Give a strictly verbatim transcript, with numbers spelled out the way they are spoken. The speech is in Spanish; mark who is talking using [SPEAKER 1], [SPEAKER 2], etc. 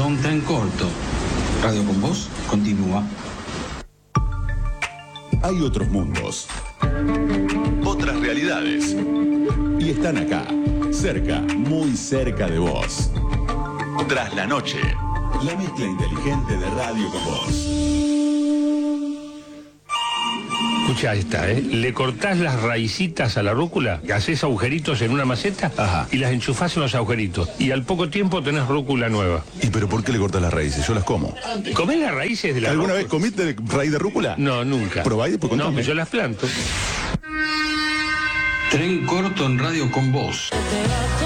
[SPEAKER 1] a un tren corto. Radio con Voz continúa.
[SPEAKER 2] Hay otros mundos, otras realidades, y están acá, cerca, muy cerca de vos. Tras la noche, la mezcla inteligente de Radio con Voz.
[SPEAKER 3] Escucha esta, ¿eh? Le cortás las raicitas a la rúcula, haces agujeritos en una maceta. Ajá. Y las enchufás en los agujeritos. Y al poco tiempo tenés rúcula nueva.
[SPEAKER 2] ¿Y pero por qué le cortas las raíces? Yo las como.
[SPEAKER 3] ¿Comés las raíces de la
[SPEAKER 2] ¿Alguna
[SPEAKER 3] rúcula?
[SPEAKER 2] vez comiste raíz de rúcula?
[SPEAKER 3] No, nunca.
[SPEAKER 2] ¿Probá y después contame?
[SPEAKER 3] No, pero yo las planto.
[SPEAKER 1] Tren corto en Radio con Voz.